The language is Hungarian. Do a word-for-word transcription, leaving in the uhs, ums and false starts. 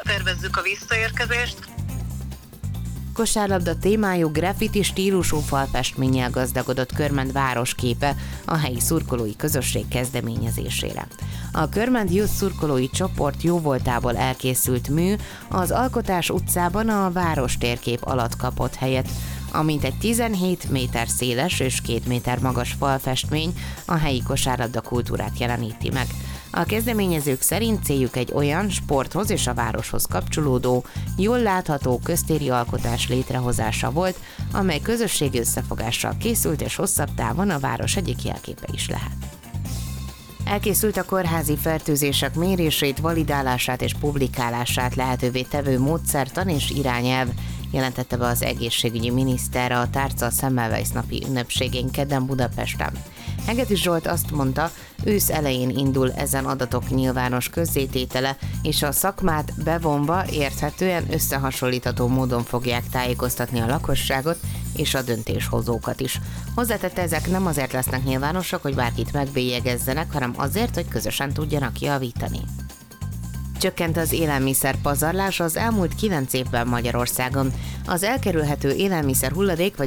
tervezzük a visszaérkezést. Kosárlabda témájú graffiti stílusú falfestménnyel gazdagodott Körmend városképe a helyi szurkolói közösség kezdeményezésére. A Körmend Youth szurkolói csoport jóvoltából elkészült mű az Alkotás utcában a város térkép alatt kapott helyet, amint egy tizenhét méter széles és két méter magas falfestmény a helyi kosárlabda kultúrát jeleníti meg. A kezdeményezők szerint céljuk egy olyan sporthoz és a városhoz kapcsolódó, jól látható köztéri alkotás létrehozása volt, amely közösségi összefogással készült és hosszabb távon a város egyik jelképe is lehet. Elkészült a kórházi fertőzések mérését, validálását és publikálását lehetővé tevő módszertan és irányelv, jelentette be az egészségügyi miniszter a Tárca Semmelweis napi ünnepségén kedden Budapesten. Hegedűs Zsolt azt mondta, ősz elején indul ezen adatok nyilvános közzététele, és a szakmát bevonva érthetően összehasonlítható módon fogják tájékoztatni a lakosságot és a döntéshozókat is. Hozzátette, ezek nem azért lesznek nyilvánosak, hogy bárkit megbélyegezzenek, hanem azért, hogy közösen tudjanak javítani. Csökkent az élelmiszer pazarlás az elmúlt kilenc évben Magyarországon. Az elkerülhető élelmiszer hulladék, vagyis